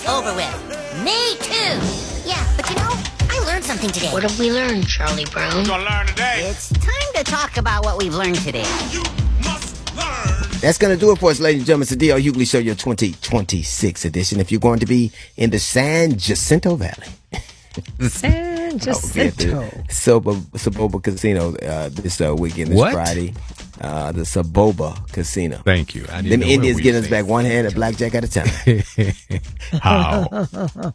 over with. Me too. Yeah, but you know, I learned something today. What have we learned, Charlie Brown? We're gonna learn today. It's time to talk about what we've learned today. You must learn. That's going to do it for us, ladies and gentlemen. It's the D.L. Hughley Show, your 2026 edition. If you're going to be in the San Jacinto Valley. San Jacinto. Saboba Casino this weekend, this Friday. The Saboba Casino. Thank you. Them Indians getting us back one hand at blackjack at a time. How?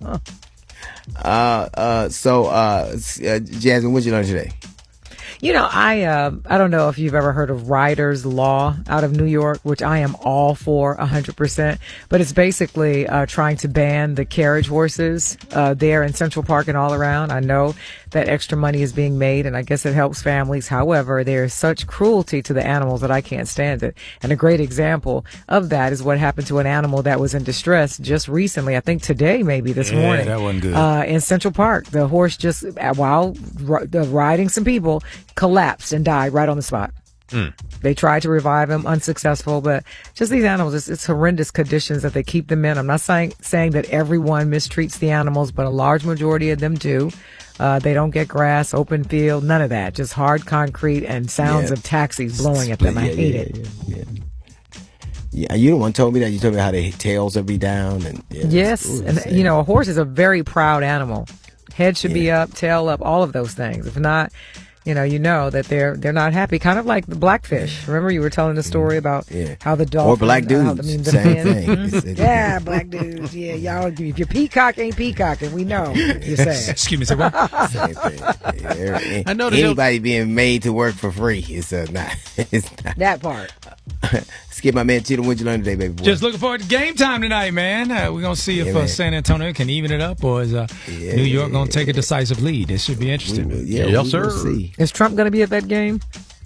Jasmine, what'd you learn today? You know, I don't know if you've ever heard of Ryder's Law out of New York, which I am all for 100%. But it's basically trying to ban the carriage horses there in Central Park and all around. I know that extra money is being made, and I guess it helps families. However, there is such cruelty to the animals that I can't stand it. And a great example of that is what happened to an animal that was in distress just recently. I think today, maybe this morning. That wasn't good. In Central Park, the horse just, while riding some people, collapsed and died right on the spot. They tried to revive him, unsuccessful, but just these animals, it's horrendous conditions that they keep them in. I'm not saying that everyone mistreats the animals, but a large majority of them do. They don't get grass, open field, none of that. Just hard concrete and sounds of taxis blowing at them. I hate it. Yeah, you the one told me that. You told me how their tails would be down. And yes, and you know, a horse is a very proud animal. Head should be up, tail up, all of those things. If not, you know that they're not happy. Kind of like the blackfish. Remember you were telling the story about how the dolphin. Or black dudes. Same thing. Yeah, black dudes. Yeah, y'all, if your peacock ain't peacocking, we know you're saying. Excuse me, say what? Same thing. Yeah, I know anybody being made to work for free is not. It's not. That part. Skip, my man, Cheetah, what'd you learn today, baby boy? Just looking forward to game time tonight, man. We're going to see if San Antonio can even it up, or is New York going to take a decisive lead. It should be interesting. Yes, sir. See. Is Trump going to be at that game?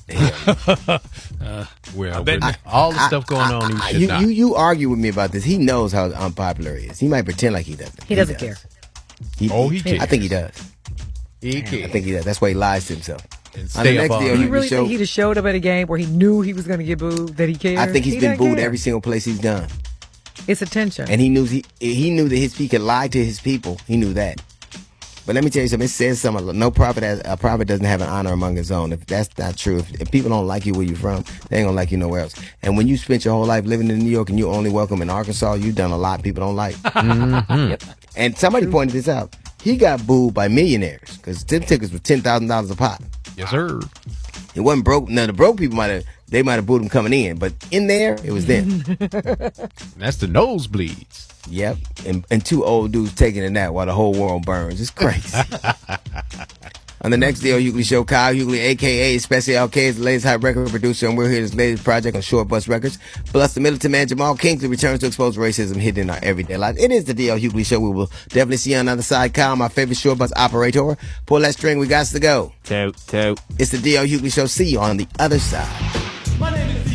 All the stuff going on, he should not. You argue with me about this. He knows how unpopular he is. He might pretend like he doesn't. He doesn't care. He cares. I think he does. He cares. I think he does. That's why he lies to himself. Do you really think he just showed up at a game where he knew he was going to get booed, that he cared? I think he's been booed every single place he's done. It's attention. And he knew that he could lie to his people. He knew that. But let me tell you something. It says something. No prophet doesn't have an honor among his own. If that's not true, if people don't like you where you're from, they ain't gonna like you nowhere else. And when you spent your whole life living in New York and you only welcome in Arkansas, you've done a lot people don't like. Yep. And somebody pointed this out. He got booed by millionaires because them tickets were $10,000 a pop. Yes, sir. It wasn't broke. Now the broke people might have booed him coming in, but in there it was them. That's the nosebleeds. Yep, and two old dudes taking a nap while the whole world burns. It's crazy. On the next D.L. Hughley Show, Kyle Hughley, a.k.a. Special LK, is the latest hot record producer, and we're here his latest project on Short Bus Records. Plus, the militant man Jamal Kingsley returns to expose racism hidden in our everyday life. It is the D.L. Hughley Show. We will definitely see you on the other side. Kyle, my favorite short bus operator. Pull that string. We got to go. Toot. It's the D.L. Hughley Show. See you on the other side. My name is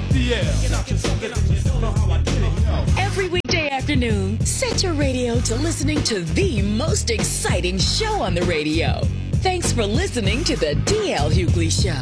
Every weekday afternoon, set your radio to listening to the most exciting show on the radio. Thanks for listening to the D.L. Hughley Show.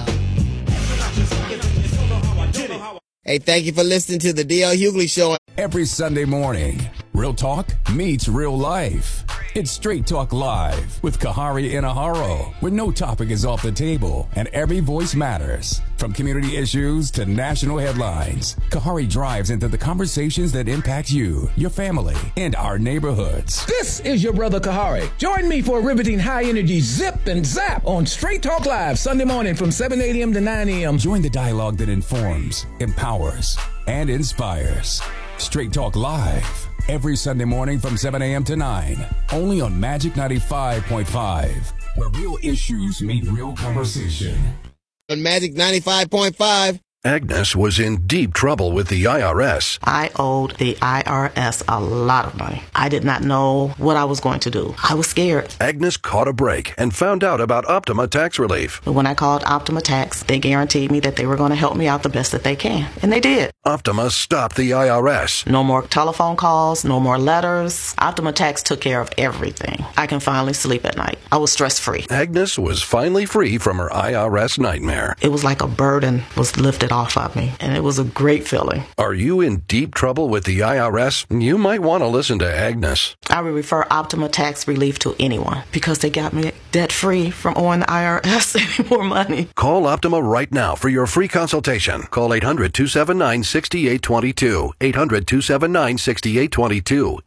Hey, thank you for listening to the D.L. Hughley Show. Every Sunday morning, real talk meets real life. It's Straight Talk Live with Kahari Inaharo, where no topic is off the table and every voice matters. From community issues to national headlines, Kahari drives into the conversations that impact you, your family, and our neighborhoods. This is your brother Kahari. Join me for a riveting high-energy zip and zap on Straight Talk Live Sunday morning from 7 a.m. to 9 a.m. Join the dialogue that informs, empowers, and inspires. Straight Talk Live. Every Sunday morning from 7 a.m. to 9, only on Magic 95.5, where real issues meet real conversation. On Magic 95.5. Agnes was in deep trouble with the IRS. I owed the IRS a lot of money. I did not know what I was going to do. I was scared. Agnes caught a break and found out about Optima Tax Relief. But when I called Optima Tax, they guaranteed me that they were going to help me out the best that they can. And they did. Optima stopped the IRS. No more telephone calls, no more letters. Optima Tax took care of everything. I can finally sleep at night. I was stress-free. Agnes was finally free from her IRS nightmare. It was like a burden was lifted it off of me, and it was a great feeling. Are you in deep trouble with the IRS? You might want to listen to Agnes. I would refer Optima Tax Relief to anyone because they got me debt-free from owing the IRS any more money. Call Optima right now for your free consultation. Call 800-279-6822. 800-279-6822.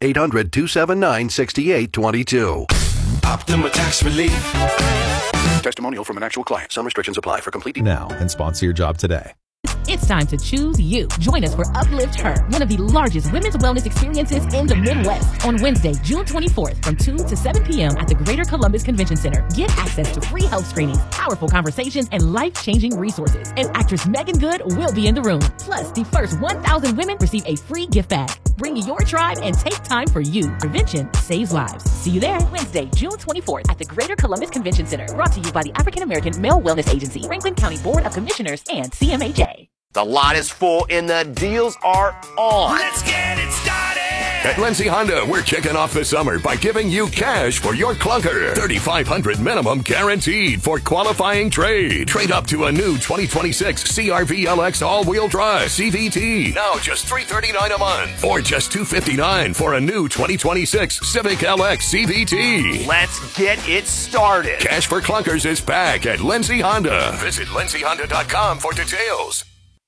800-279-6822. Optima Tax Relief. Testimonial from an actual client. Some restrictions apply. For complete now and sponsor your job today. It's time to choose you. Join us for Uplift Her, one of the largest women's wellness experiences in the Midwest, on Wednesday, June 24th from 2 to 7 p.m. at the Greater Columbus Convention Center. Get access to free health screenings, powerful conversations, and life-changing resources. And actress Megan Good will be in the room. Plus, the first 1,000 women receive a free gift bag. Bring your tribe and take time for you. Prevention saves lives. See you there Wednesday, June 24th at the Greater Columbus Convention Center. Brought to you by the African American Male Wellness Agency, Franklin County Board of Commissioners, and CMHA. The lot is full and the deals are on. Let's get it started. At Lindsay Honda, we're kicking off the summer by giving you cash for your clunker. $3,500 minimum guaranteed for qualifying trade. Trade up to a new 2026 CR-V LX all-wheel drive CVT. Now just $339 a month. Or just $259 for a new 2026 Civic LX CVT. Let's get it started. Cash for clunkers is back at Lindsay Honda. Visit lindsayhonda.com for details.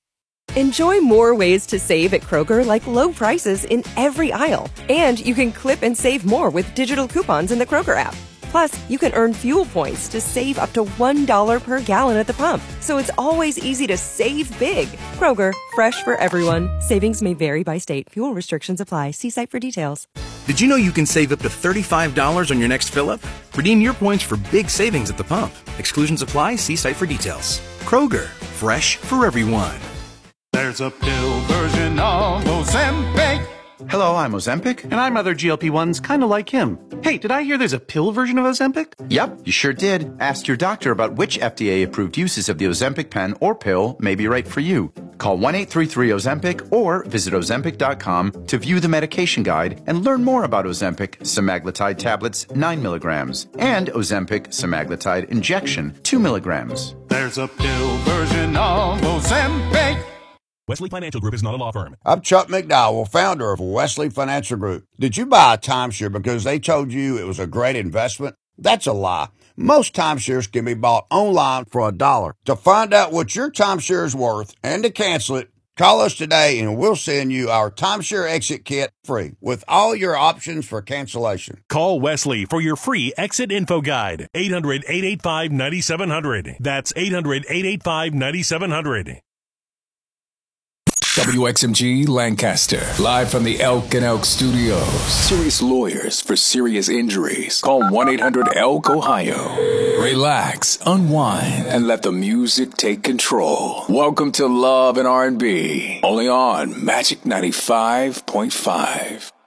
Enjoy more ways to save at Kroger, like low prices in every aisle. And you can clip and save more with digital coupons in the Kroger app. Plus, you can earn fuel points to save up to $1 per gallon at the pump. So it's always easy to save big. Kroger, fresh for everyone. Savings may vary by state. Fuel restrictions apply. See site for details. Did you know you can save up to $35 on your next fill-up? Redeem your points for big savings at the pump. Exclusions apply. See site for details. Kroger, fresh for everyone. There's a pill version of Ozempic. Hello, I'm Ozempic, and I'm other GLP-1s kind of like him. Hey, did I hear there's a pill version of Ozempic? Yep, you sure did. Ask your doctor about which FDA-approved uses of the Ozempic pen or pill may be right for you. Call 1-833-OZEMPIC or visit Ozempic.com to view the medication guide and learn more about Ozempic semaglutide tablets 9 milligrams and Ozempic semaglutide injection 2 milligrams. There's a pill version of Ozempic. Wesley Financial Group is not a law firm. I'm Chuck McDowell, founder of Wesley Financial Group. Did you buy a timeshare because they told you it was a great investment? That's a lie. Most timeshares can be bought online for $1. To find out what your timeshare is worth and to cancel it, call us today and we'll send you our timeshare exit kit free with all your options for cancellation. Call Wesley for your free exit info guide. 800-885-9700. That's 800-885-9700. WXMG Lancaster, live from the Elk and Elk Studios. Serious lawyers for serious injuries. Call 1-800-ELK-OHIO. Relax, unwind, and let the music take control. Welcome to Love and R&B, only on Magic 95.5.